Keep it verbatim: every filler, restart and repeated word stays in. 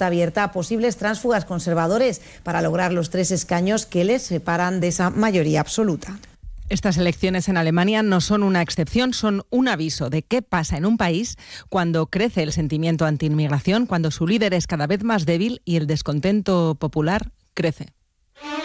puerta abierta a posibles tránsfugas conservadores para lograr los tres escaños que les separan de esa mayoría absoluta. Estas elecciones en Alemania no son una excepción, son un aviso de qué pasa en un país cuando crece el sentimiento anti-inmigración, cuando su líder es cada vez más débil y el descontento popular crece.